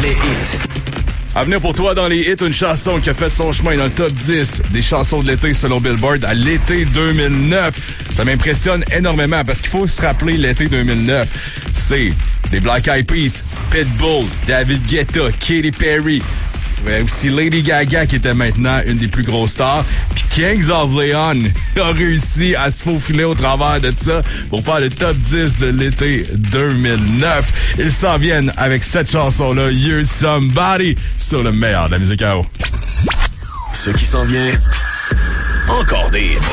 les hits. À venir pour toi dans les hits, une chanson qui a fait son chemin dans le top 10 des chansons de l'été selon Billboard à l'été 2009. Ça m'impressionne énormément parce qu'il faut se rappeler l'été 2009. C'est les Black Eyed Peas, Pitbull, David Guetta, Katy Perry. Ouais, aussi Lady Gaga qui était maintenant une des plus grosses stars. Puis Kings of Leon a réussi à se faufiler au travers de ça pour faire le top 10 de l'été 2009. Ils s'en viennent avec cette chanson-là, You're Somebody, sur le meilleur de la musique à eau. Ce qui s'en vient, encore des hits.